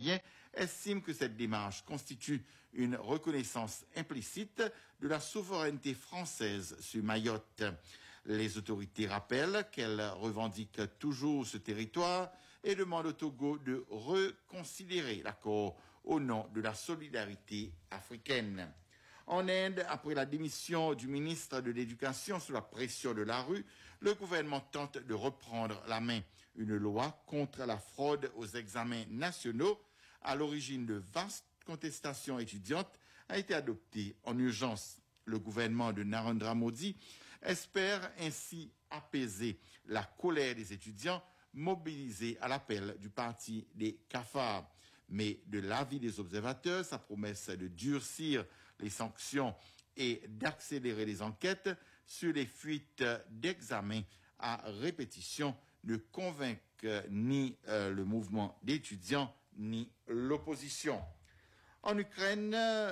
Indien estime que cette démarche constitue une reconnaissance implicite de la souveraineté française sur Mayotte. Les autorités rappellent qu'elles revendiquent toujours ce territoire et demandent au Togo de reconsidérer l'accord au nom de la solidarité africaine. En Inde, après la démission du ministre de l'Éducation sous la pression de la rue, le gouvernement tente de reprendre la main. Une loi contre la fraude aux examens nationaux, à l'origine de vastes contestations étudiantes, a été adoptée en urgence. Le gouvernement de Narendra Modi espère ainsi apaiser la colère des étudiants mobilisés à l'appel du parti des cafards. Mais de l'avis des observateurs, sa promesse de durcir les sanctions et d'accélérer les enquêtes sur les fuites d'examens à répétition ne convainc ni le mouvement d'étudiants ni l'opposition. En Ukraine,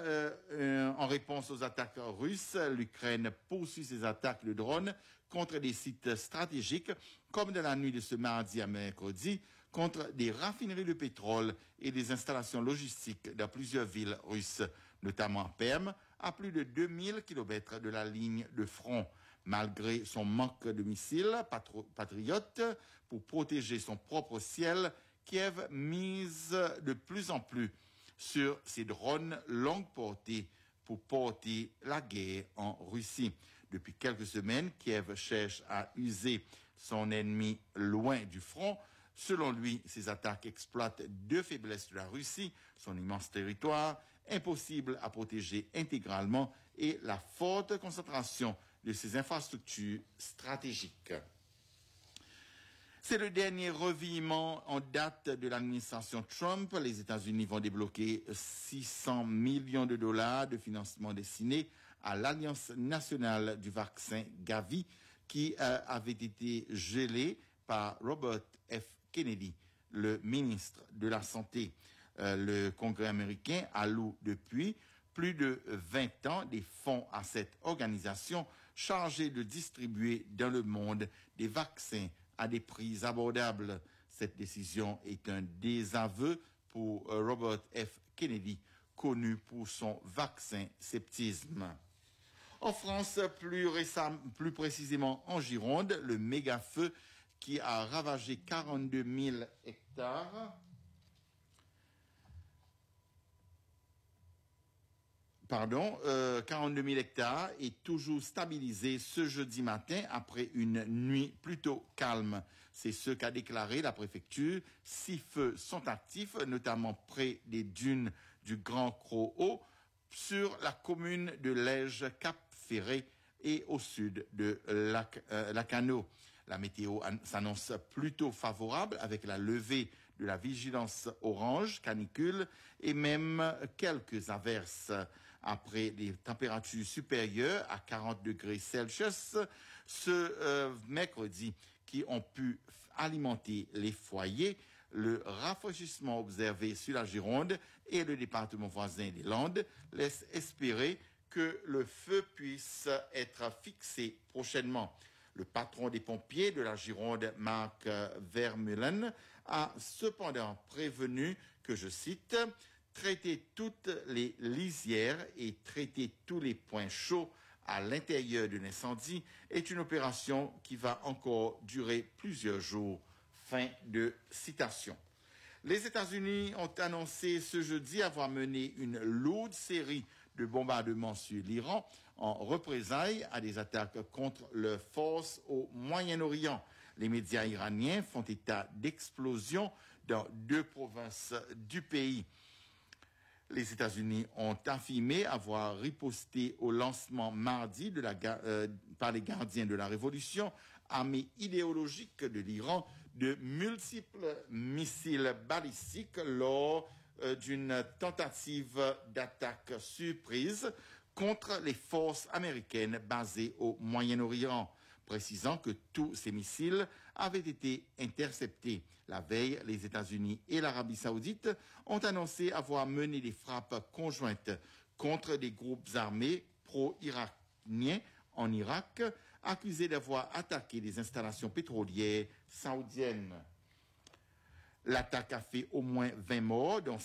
en réponse aux attaques russes, l'Ukraine poursuit ses attaques de drones contre des sites stratégiques, comme dans la nuit de ce mardi à mercredi, contre des raffineries de pétrole et des installations logistiques dans plusieurs villes russes, notamment à Perm, à plus de 2000 km de la ligne de front. Malgré son manque de missiles patriotes pour protéger son propre ciel, Kiev mise de plus en plus sur ces drones longue portée pour porter la guerre en Russie. Depuis quelques semaines, Kiev cherche à user son ennemi loin du front. Selon lui, ces attaques exploitent deux faiblesses de la Russie, son immense territoire, impossible à protéger intégralement, et la forte concentration de ses infrastructures stratégiques. C'est le dernier revirement en date de l'administration Trump. Les États-Unis vont débloquer 600 millions de dollars de financement destiné à l'Alliance nationale du vaccin Gavi, qui avait été gelé par Robert F. Kennedy, le ministre de la Santé. Le Congrès américain alloue depuis plus de 20 ans des fonds à cette organisation chargée de distribuer dans le monde des vaccins à des prix abordables. Cette décision est un désaveu pour Robert F. Kennedy, connu pour son vaccin sceptisme. En France, plus précisément en Gironde, le méga-feu qui a ravagé 42 000 hectares. 42 000 hectares est toujours stabilisé ce jeudi matin après une nuit plutôt calme. C'est ce qu'a déclaré la préfecture. 6 feux sont actifs, notamment près des dunes du Grand Croc sur la commune de Lège-Cap-Ferré et au sud de Lacanau. La météo s'annonce plutôt favorable avec la levée de la vigilance orange, canicule et même quelques averses. Après des températures supérieures à 40 degrés Celsius ce mercredi qui ont pu alimenter les foyers, le rafraîchissement observé sur la Gironde et le département voisin des Landes laisse espérer que le feu puisse être fixé prochainement. Le patron des pompiers de la Gironde, Marc Vermeulen, a cependant prévenu que, je cite, « traiter toutes les lisières et traiter tous les points chauds à l'intérieur d'un incendie est une opération qui va encore durer plusieurs jours ». Fin de citation. Les États-Unis ont annoncé ce jeudi avoir mené une lourde série de bombardements sur l'Iran en représailles à des attaques contre leurs forces au Moyen-Orient. Les médias iraniens font état d'explosions dans 2 provinces du pays. Les États-Unis ont affirmé avoir riposté au lancement mardi par les gardiens de la révolution, armée idéologique de l'Iran, de multiples missiles balistiques lors d'une tentative d'attaque surprise contre les forces américaines basées au Moyen-Orient, précisant que tous ces missiles avaient été interceptés. La veille, les États-Unis et l'Arabie saoudite ont annoncé avoir mené des frappes conjointes contre des groupes armés pro-iraniens en Irak, accusés d'avoir attaqué des installations pétrolières saoudiennes. L'attaque a fait au moins 20 morts, dont